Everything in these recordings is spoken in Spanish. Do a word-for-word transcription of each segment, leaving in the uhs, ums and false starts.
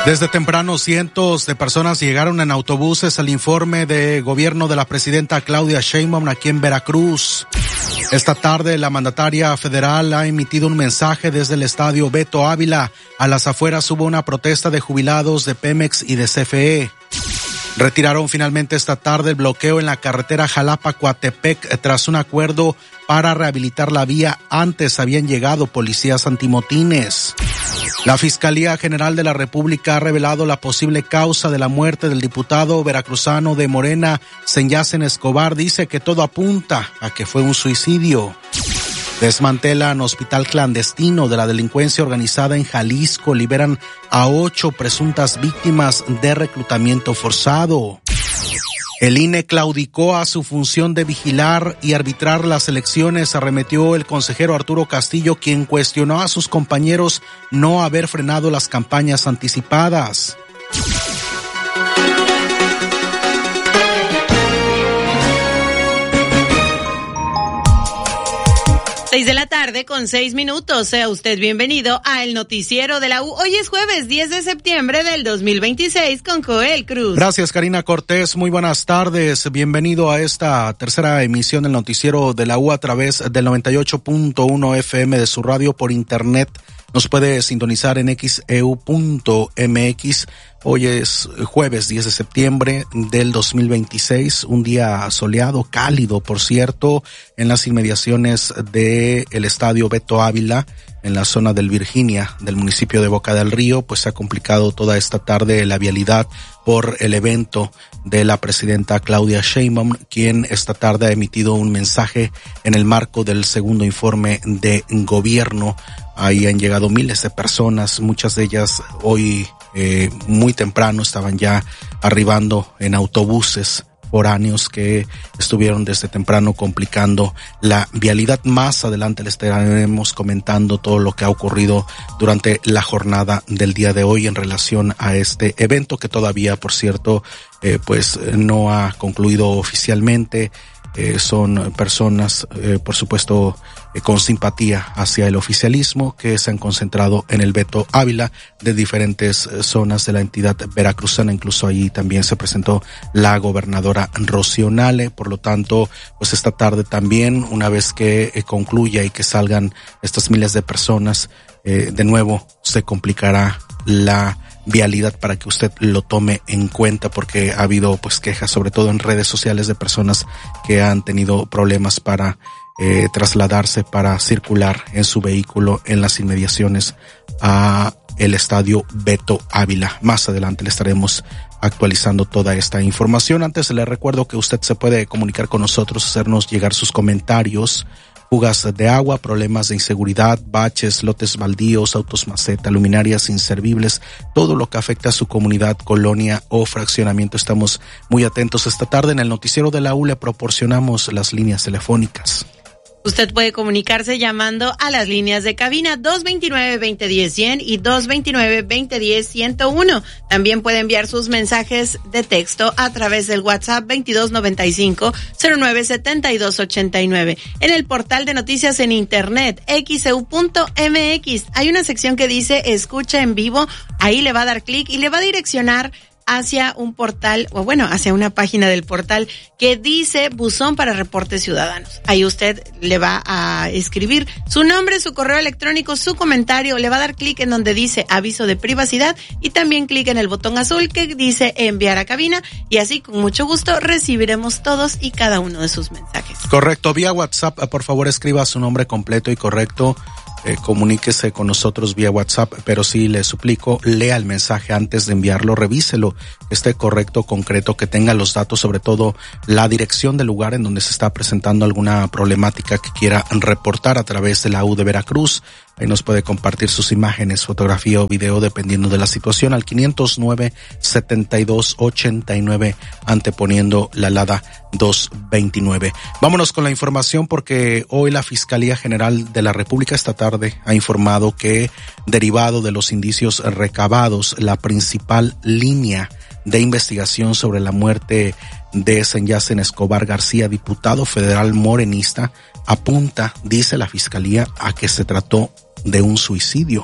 Desde temprano, cientos de personas llegaron en autobuses al informe de gobierno de la presidenta Claudia Sheinbaum aquí en Veracruz. Esta tarde, la mandataria federal ha emitido un mensaje desde el estadio Beto Ávila. A las afueras hubo una protesta de jubilados de Pemex y de C F E. Retiraron finalmente esta tarde el bloqueo en la carretera Jalapa-Coatepec tras un acuerdo para rehabilitar la vía. Antes habían llegado policías antimotines. La Fiscalía General de la República ha revelado la posible causa de la muerte del diputado veracruzano de Morena, Senyacen Escobar. Dice que todo apunta a que fue un suicidio. Desmantelan hospital clandestino de la delincuencia organizada en Jalisco. Liberan a ocho presuntas víctimas de reclutamiento forzado. El I N E claudicó a su función de vigilar y arbitrar las elecciones, arremetió el consejero Arturo Castillo, quien cuestionó a sus compañeros no haber frenado las campañas anticipadas. Seis de la tarde con seis minutos. Sea usted bienvenido a El Noticiero de la U. Hoy es jueves diez de septiembre del dos mil veintiséis con Joel Cruz. Gracias, Karina Cortés. Muy buenas tardes. Bienvenido a esta tercera emisión del Noticiero de la U a través del noventa y ocho punto uno F M de su radio por internet. Nos puede sintonizar en x e u punto m x. Hoy es jueves diez de septiembre del dos mil veintiséis, un día soleado, cálido, por cierto, en las inmediaciones del estadio Beto Ávila, en la zona del Virginia, del municipio de Boca del Río. Pues se ha complicado toda esta tarde la vialidad por el evento de la presidenta Claudia Sheinbaum, quien esta tarde ha emitido un mensaje en el marco del segundo informe de gobierno. Ahí han llegado miles de personas, muchas de ellas hoy eh, muy temprano estaban ya arribando en autobuses foráneos que estuvieron desde temprano complicando la vialidad. Más adelante les estaremos comentando todo lo que ha ocurrido durante la jornada del día de hoy en relación a este evento, que todavía, por cierto, eh, pues no ha concluido oficialmente. Eh, son personas, eh, por supuesto, eh, con simpatía hacia el oficialismo, que se han concentrado en el Beto Ávila de diferentes eh, zonas de la entidad veracruzana. Incluso allí también se presentó la gobernadora Rocío Nale. Por lo tanto, pues esta tarde también, una vez que eh, concluya y que salgan estas miles de personas, eh, de nuevo se complicará la vialidad para que usted lo tome en cuenta, porque ha habido pues quejas, sobre todo en redes sociales, de personas que han tenido problemas para eh, trasladarse, para circular en su vehículo en las inmediaciones a el estadio Beto Ávila. Más adelante le estaremos actualizando toda esta información. Antes le recuerdo que usted se puede comunicar con nosotros, hacernos llegar sus comentarios. Fugas de agua, problemas de inseguridad, baches, lotes baldíos, autos maceta, luminarias inservibles, todo lo que afecta a su comunidad, colonia o fraccionamiento. Estamos muy atentos. Esta tarde en el Noticiero de la U le proporcionamos las líneas telefónicas. Usted puede comunicarse llamando a las líneas de cabina dos veintinueve, veinte diez, cien y dos veintinueve, veinte diez, ciento uno. También puede enviar sus mensajes de texto a través del WhatsApp veintidós noventa y cinco, cero nueve setenta y dos ochenta y nueve. En el portal de noticias en internet, x e u punto m x, hay una sección que dice escucha en vivo. Ahí le va a dar clic y le va a direccionar hacia un portal, o bueno, hacia una página del portal que dice Buzón para Reportes Ciudadanos. Ahí usted le va a escribir su nombre, su correo electrónico, su comentario, le va a dar clic en donde dice aviso de privacidad y también clic en el botón azul que dice enviar a cabina, y así con mucho gusto recibiremos todos y cada uno de sus mensajes. Correcto, vía WhatsApp, por favor escriba su nombre completo y correcto. Eh, comuníquese con nosotros vía WhatsApp, pero sí le suplico, lea el mensaje antes de enviarlo, revíselo, que esté correcto, concreto, que tenga los datos, sobre todo la dirección del lugar en donde se está presentando alguna problemática que quiera reportar a través de la U de Veracruz. Ahí nos puede compartir sus imágenes, fotografía o video, dependiendo de la situación, al quinientos nueve, setenta y dos ochenta y nueve, anteponiendo la Lada dos veintinueve. Vámonos con la información, porque hoy la Fiscalía General de la República esta tarde ha informado que, derivado de los indicios recabados, la principal línea de investigación sobre la muerte de Senyacen Escobar García, diputado federal morenista, apunta, dice la Fiscalía, a que se trató de un suicidio.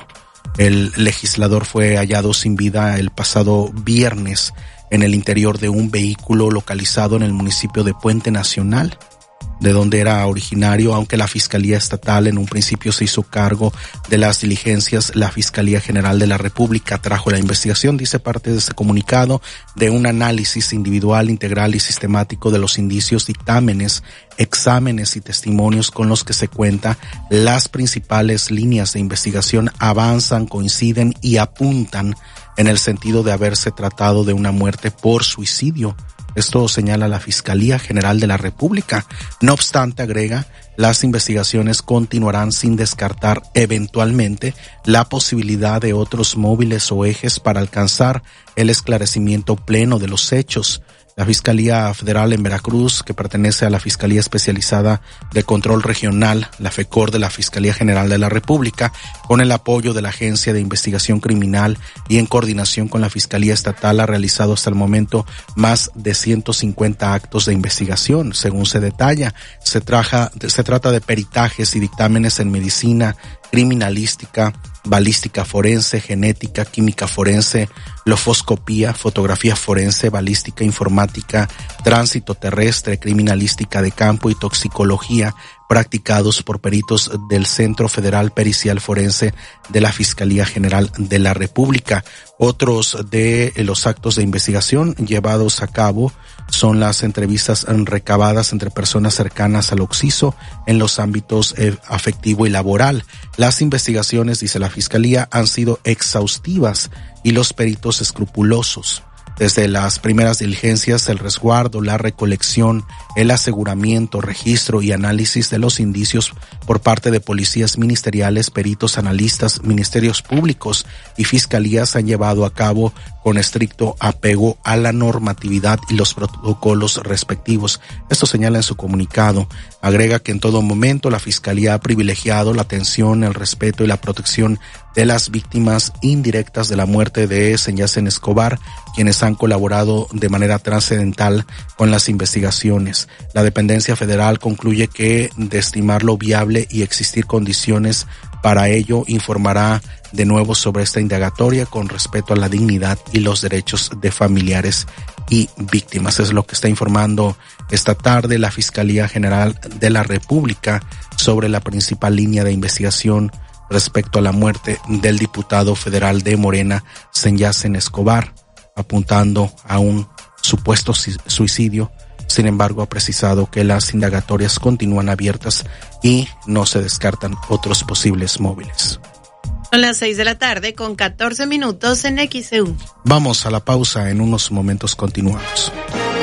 El legislador fue hallado sin vida el pasado viernes en el interior de un vehículo localizado en el municipio de Puente Nacional, de donde era originario, aunque la Fiscalía Estatal en un principio se hizo cargo de las diligencias. La Fiscalía General de la República trajo la investigación, dice parte de este comunicado, de un análisis individual, integral y sistemático de los indicios, dictámenes, exámenes y testimonios con los que se cuenta. Las principales líneas de investigación avanzan, coinciden y apuntan en el sentido de haberse tratado de una muerte por suicidio. Esto señala la Fiscalía General de la República. No obstante, agrega, las investigaciones continuarán sin descartar eventualmente la posibilidad de otros móviles o ejes para alcanzar el esclarecimiento pleno de los hechos. La Fiscalía Federal en Veracruz, que pertenece a la Fiscalía Especializada de Control Regional, la FECOR de la Fiscalía General de la República, con el apoyo de la Agencia de Investigación Criminal y en coordinación con la Fiscalía Estatal, ha realizado hasta el momento más de ciento cincuenta actos de investigación. Según se detalla, se, traja, se trata de peritajes y dictámenes en medicina, criminalística, balística forense, genética, química forense, lofoscopía, fotografía forense, balística informática, tránsito terrestre, criminalística de campo y toxicología, practicados por peritos del Centro Federal Pericial Forense de la Fiscalía General de la República. Otros de los actos de investigación llevados a cabo son las entrevistas recabadas entre personas cercanas al occiso en los ámbitos afectivo y laboral. Las investigaciones, dice la Fiscalía, han sido exhaustivas y los peritos escrupulosos. Desde las primeras diligencias, el resguardo, la recolección, el aseguramiento, registro y análisis de los indicios por parte de policías ministeriales, peritos, analistas, ministerios públicos y fiscalías han llevado a cabo con estricto apego a la normatividad y los protocolos respectivos. Esto señala en su comunicado. Agrega que en todo momento la Fiscalía ha privilegiado la atención, el respeto y la protección de las víctimas indirectas de la muerte de Senyacen Escobar, quienes han colaborado de manera trascendental con las investigaciones. La dependencia federal concluye que, de estimarlo viable y existir condiciones para ello, informará de nuevo sobre esta indagatoria con respeto a la dignidad y los derechos de familiares y víctimas. Es lo que está informando esta tarde la Fiscalía General de la República sobre la principal línea de investigación respecto a la muerte del diputado federal de Morena, Senyacen Escobar, apuntando a un supuesto suicidio. Sin embargo, ha precisado que las indagatorias continúan abiertas y no se descartan otros posibles móviles. Son las seis de la tarde con catorce minutos en X E U. Vamos a la pausa, en unos momentos continuamos.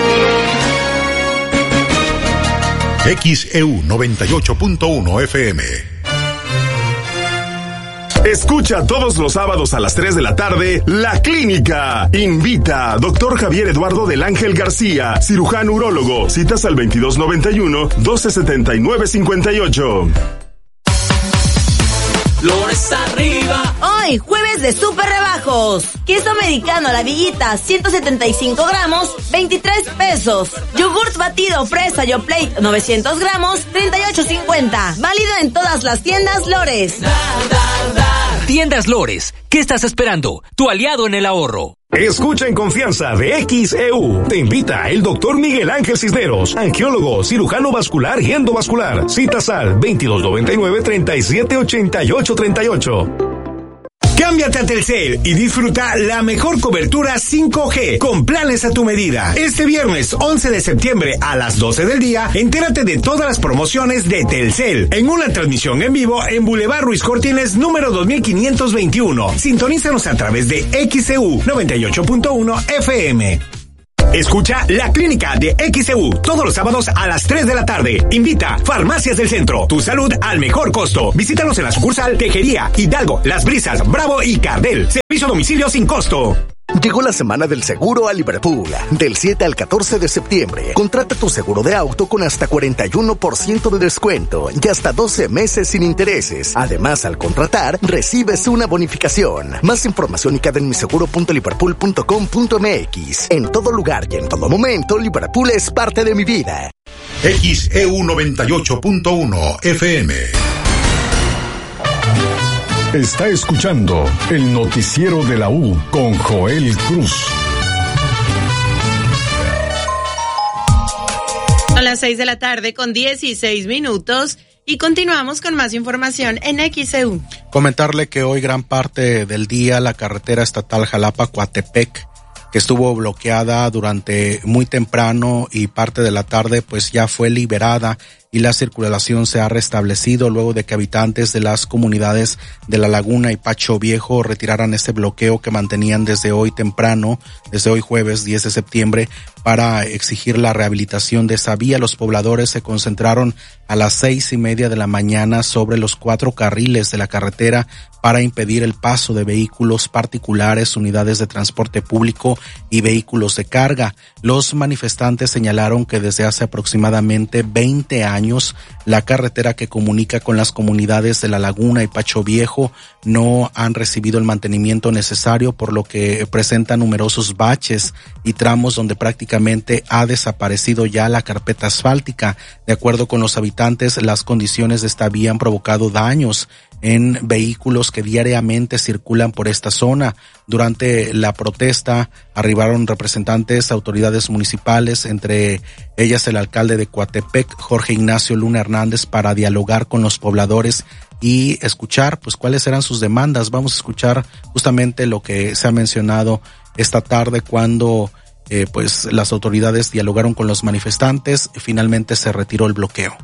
X E U noventa y ocho punto uno F M. Escucha todos los sábados a las tres de la tarde La Clínica. Invita a doctor Javier Eduardo del Ángel García, cirujano urólogo. Citas al veintidós noventa y uno, doce setenta y nueve cincuenta y ocho. Flores arriba. Hoy, jueves de super rebajos. Queso americano a la villita, ciento setenta y cinco gramos, veintitrés pesos. Yogurt batido fresa Yoplait, novecientos gramos, treinta y ocho cincuenta. Válido en todas las tiendas Lores. Da, da, da. Tiendas Lores, ¿qué estás esperando? Tu aliado en el ahorro. Escucha en confianza de X E U. Te invita el doctor Miguel Ángel Cisneros, angiólogo, cirujano vascular y endovascular. Citas al veintidós noventa y nueve, treinta y siete ochenta y ocho treinta y ocho. Cámbiate a Telcel y disfruta la mejor cobertura cinco G con planes a tu medida. Este viernes once de septiembre a las doce del día, entérate de todas las promociones de Telcel en una transmisión en vivo en Boulevard Ruiz Cortines número dos mil quinientos veintiuno. Sintonízanos a través de X E U noventa y ocho punto uno F M. Escucha La Clínica de X E U todos los sábados a las tres de la tarde. Invita Farmacias del Centro, tu salud al mejor costo. Visítanos en la sucursal Tejería, Hidalgo, Las Brisas, Bravo y Cardel. Servicio a domicilio sin costo. Llegó la semana del seguro a Liverpool. Del siete al catorce de septiembre, contrata tu seguro de auto con hasta cuarenta y uno por ciento de descuento y hasta doce meses sin intereses. Además, al contratar, recibes una bonificación. Más información y en mi seguro punto liverpool punto com punto m x. En todo lugar y en todo momento, Liverpool es parte de mi vida. X E U noventa y ocho punto uno F M. Está escuchando el noticiero de la U con Joel Cruz. Son las seis de la tarde con dieciséis minutos y continuamos con más información en X E U. Comentarle que hoy gran parte del día la carretera estatal Jalapa-Coatepec, que estuvo bloqueada durante muy temprano y parte de la tarde, pues ya fue liberada y la circulación se ha restablecido luego de que habitantes de las comunidades de La Laguna y Pacho Viejo retiraran este bloqueo que mantenían desde hoy temprano, desde hoy jueves diez de septiembre, para exigir la rehabilitación de esa vía. Los pobladores se concentraron a las seis y media de la mañana sobre los cuatro carriles de la carretera para impedir el paso de vehículos particulares, unidades de transporte público y vehículos de carga. Los manifestantes señalaron que desde hace aproximadamente veinte años la carretera que comunica con las comunidades de La Laguna y Pacho Viejo no han recibido el mantenimiento necesario, por lo que presenta numerosos baches y tramos donde prácticamente ha desaparecido ya la carpeta asfáltica. De acuerdo con los habitantes, las condiciones de esta vía han provocado daños en vehículos que diariamente circulan por esta zona. Durante la protesta arribaron representantes, autoridades municipales, entre ellas el alcalde de Coatepec, Jorge Ignacio Luna Hernández, para dialogar con los pobladores y escuchar pues cuáles eran sus demandas. Vamos a escuchar justamente lo que se ha mencionado esta tarde cuando eh, pues las autoridades dialogaron con los manifestantes y finalmente se retiró el bloqueo.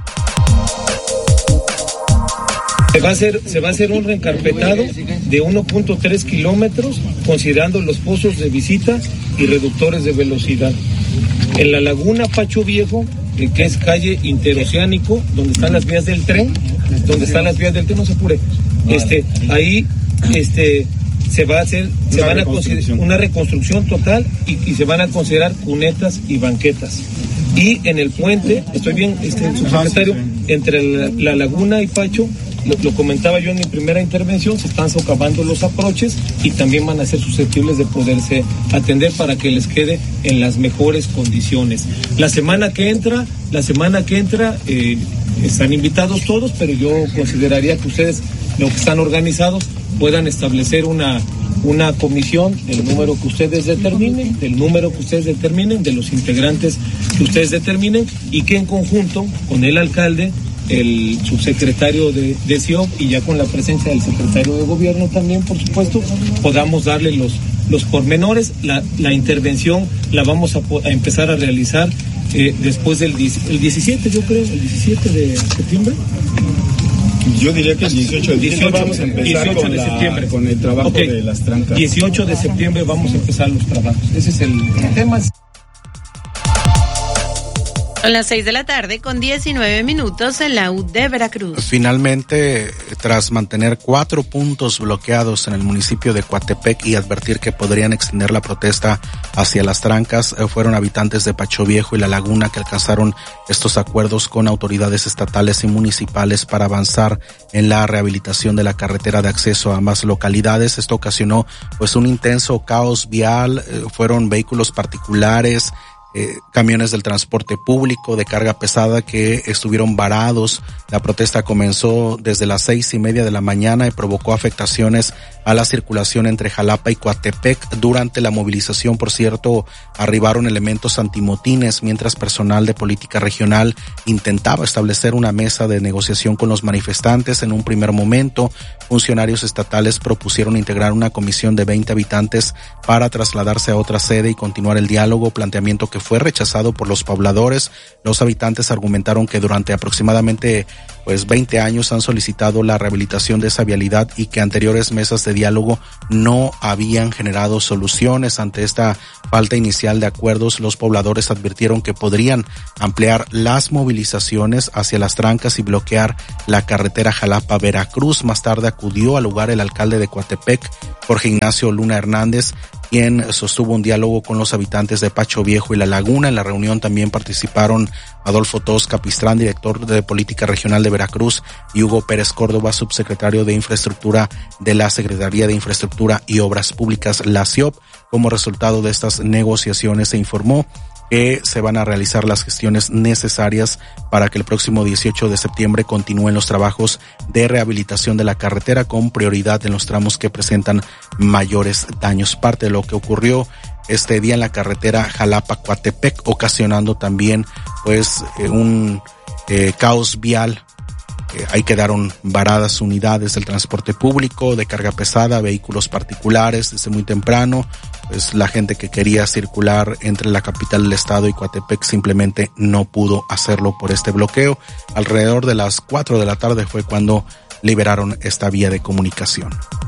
Se va a hacer, se va a hacer un reencarpetado de uno punto tres kilómetros, considerando los pozos de visita y reductores de velocidad. En La Laguna Pacho Viejo, eh, que es calle interoceánico, donde están las vías del tren, donde están las vías del tren, no se apure. Este, ahí, este, se va a hacer, se van a considerar una reconstrucción total y, y se van a considerar cunetas y banquetas. Y en el puente, estoy bien, este, subsecretario, entre la, la Laguna y Pacho, Lo, lo comentaba yo en mi primera intervención, se están socavando los aproches y también van a ser susceptibles de poderse atender para que les quede en las mejores condiciones. La semana que entra, la semana que entra, eh, están invitados todos, pero yo consideraría que ustedes, los que están organizados, puedan establecer una, una comisión, el número que ustedes determinen, del número que ustedes determinen, de los integrantes que ustedes determinen, y que en conjunto con el alcalde, el subsecretario de, de C I O P y ya con la presencia del secretario de gobierno también, por supuesto, podamos darle los, los pormenores. La, la intervención la vamos a, a empezar a realizar eh, después del el diecisiete, yo creo, el diecisiete de septiembre. Yo diría que el dieciocho de septiembre vamos a empezar dieciocho con, de la, septiembre. con el trabajo okay. de las trancas. dieciocho de septiembre vamos a empezar los trabajos. Ese es el, el tema. Son las seis de la tarde con diecinueve minutos en la U de Veracruz. Finalmente, tras mantener cuatro puntos bloqueados en el municipio de Coatepec y advertir que podrían extender la protesta hacia las trancas, fueron habitantes de Pacho Viejo y La Laguna que alcanzaron estos acuerdos con autoridades estatales y municipales para avanzar en la rehabilitación de la carretera de acceso a ambas localidades. Esto ocasionó pues un intenso caos vial, fueron vehículos particulares, Eh, camiones del transporte público de carga pesada que estuvieron varados. La protesta comenzó desde las seis y media de la mañana y provocó afectaciones a la circulación entre Jalapa y Coatepec. Durante la movilización, por cierto, arribaron elementos antimotines, mientras personal de política regional intentaba establecer una mesa de negociación con los manifestantes. En un primer momento, funcionarios estatales propusieron integrar una comisión de veinte habitantes para trasladarse a otra sede y continuar el diálogo, planteamiento que fue rechazado por los pobladores. Los habitantes argumentaron que durante aproximadamente pues veinte años han solicitado la rehabilitación de esa vialidad y que anteriores mesas de diálogo no habían generado soluciones. Ante esta falta inicial de acuerdos, los pobladores advirtieron que podrían ampliar las movilizaciones hacia las trancas y bloquear la carretera Jalapa-Veracruz. Más tarde acudió al lugar el alcalde de Coatepec, Jorge Ignacio Luna Hernández, quien sostuvo un diálogo con los habitantes de Pacho Viejo y La Laguna. En la reunión también participaron Adolfo Tos Capistrán, director de Política Regional de Veracruz, y Hugo Pérez Córdoba, subsecretario de Infraestructura de la Secretaría de Infraestructura y Obras Públicas, la C I O P. Como resultado de estas negociaciones, se informó que se van a realizar las gestiones necesarias para que el próximo dieciocho de septiembre continúen los trabajos de rehabilitación de la carretera con prioridad en los tramos que presentan mayores daños. Parte de lo que ocurrió este día en la carretera Jalapa-Coatepec, ocasionando también pues eh, un eh, caos vial. Eh, ahí quedaron varadas unidades del transporte público, de carga pesada, vehículos particulares desde muy temprano. Pues la gente que quería circular entre la capital del estado y Coatepec simplemente no pudo hacerlo por este bloqueo. Alrededor de las cuatro de la tarde fue cuando liberaron esta vía de comunicación.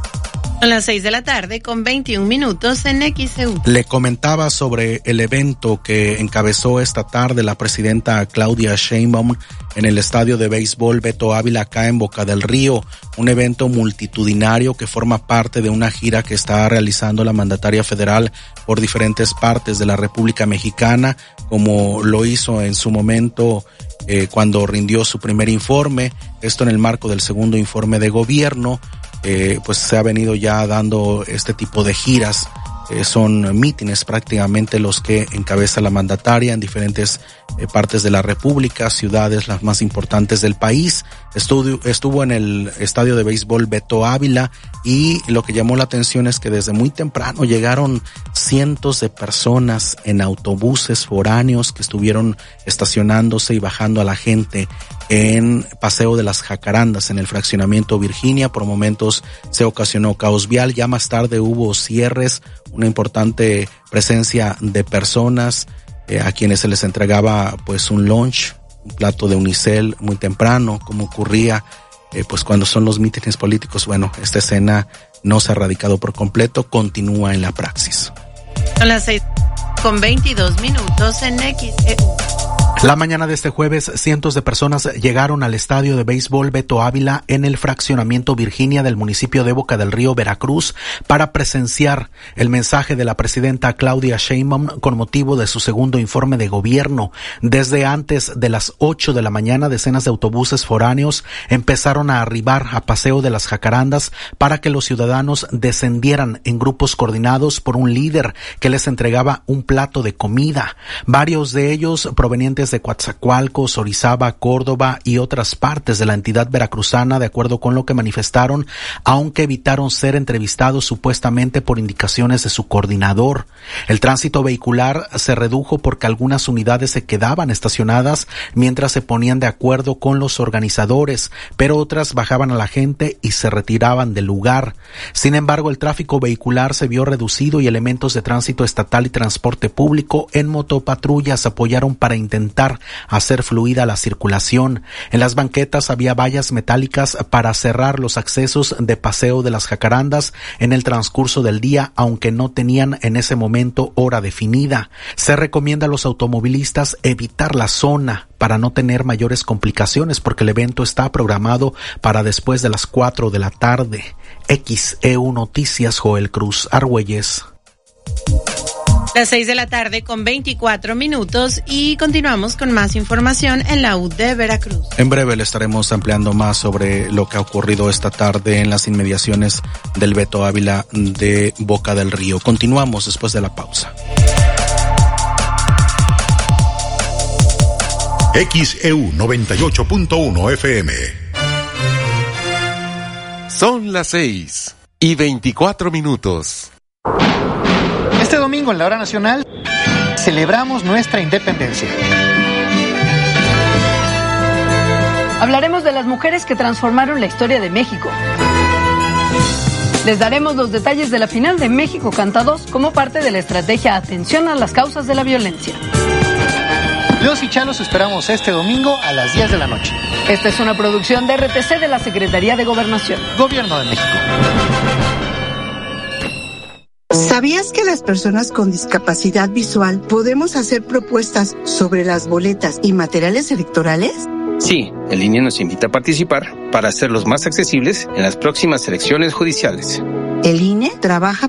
Son las seis de la tarde con veintiún minutos en X E U. Le comentaba sobre el evento que encabezó esta tarde la presidenta Claudia Sheinbaum en el estadio de béisbol Beto Ávila acá en Boca del Río, un evento multitudinario que forma parte de una gira que está realizando la mandataria federal por diferentes partes de la República Mexicana, como lo hizo en su momento eh, cuando rindió su primer informe, esto en el marco del segundo informe de gobierno. Eh, pues se ha venido ya dando este tipo de giras, eh, son mítines prácticamente los que encabeza la mandataria en diferentes eh, partes de la República, ciudades las más importantes del país. Estuvo, estuvo en el estadio de béisbol Beto Ávila y lo que llamó la atención es que desde muy temprano llegaron cientos de personas en autobuses foráneos que estuvieron estacionándose y bajando a la gente en Paseo de las Jacarandas, en el fraccionamiento Virginia. Por momentos se ocasionó caos vial, ya más tarde hubo cierres, una importante presencia de personas eh, a quienes se les entregaba pues un lunch, un plato de unicel muy temprano, como ocurría eh, pues cuando son los mítines políticos. Bueno, esta escena no se ha erradicado por completo, continúa en la praxis. Son las seis con veintidós minutos en X E U. La mañana de este jueves, cientos de personas llegaron al estadio de béisbol Beto Ávila en el fraccionamiento Virginia del municipio de Boca del Río, Veracruz, para presenciar el mensaje de la presidenta Claudia Sheinbaum con motivo de su segundo informe de gobierno. Desde antes de las ocho de la mañana, decenas de autobuses foráneos empezaron a arribar a Paseo de las Jacarandas para que los ciudadanos descendieran en grupos coordinados por un líder que les entregaba un plato de comida. Varios de ellos provenientes de Coatzacoalcos, Orizaba, Córdoba y otras partes de la entidad veracruzana, de acuerdo con lo que manifestaron, aunque evitaron ser entrevistados supuestamente por indicaciones de su coordinador. El tránsito vehicular se redujo porque algunas unidades se quedaban estacionadas mientras se ponían de acuerdo con los organizadores, pero otras bajaban a la gente y se retiraban del lugar. Sin embargo, el tráfico vehicular se vio reducido y elementos de tránsito estatal y transporte público en motopatrullas apoyaron para intentar hacer fluida la circulación. En las banquetas había vallas metálicas para cerrar los accesos de Paseo de las Jacarandas en el transcurso del día, aunque no tenían en ese momento hora definida. Se recomienda a los automovilistas evitar la zona para no tener mayores complicaciones porque el evento está programado para después de las cuatro de la tarde. X E U Noticias, Joel Cruz Argüelles. Las seis de la tarde con veinticuatro minutos y continuamos con más información en la U de Veracruz. En breve le estaremos ampliando más sobre lo que ha ocurrido esta tarde en las inmediaciones del Beto Ávila de Boca del Río. Continuamos después de la pausa. X E U noventa y ocho punto uno F M. Son las seis y veinticuatro minutos. Este domingo en la hora nacional celebramos nuestra independencia. Hablaremos de las mujeres que transformaron la historia de México. Les daremos los detalles de la final de México Canta dos como parte de la estrategia Atención a las causas de la violencia. Los y Chalos esperamos este domingo a las diez de la noche. Esta es una producción de R T C de la Secretaría de Gobernación. Gobierno de México. ¿Sabías que las personas con discapacidad visual podemos hacer propuestas sobre las boletas y materiales electorales? Sí, el I N E nos invita a participar para hacerlos más accesibles en las próximas elecciones judiciales. El I N E trabaja